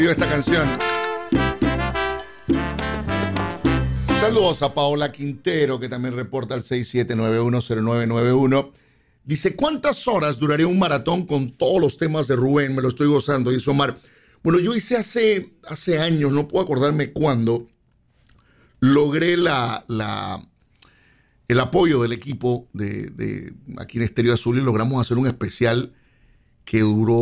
Esta canción. Saludos a Paola Quintero, que también reporta al 67910991. Dice, ¿cuántas horas duraría un maratón con todos los temas de Rubén? Me lo estoy gozando, dice Omar. Bueno, yo hice hace años, no puedo acordarme cuándo, logré el apoyo del equipo de aquí en Estéreo Azul y logramos hacer un especial que duró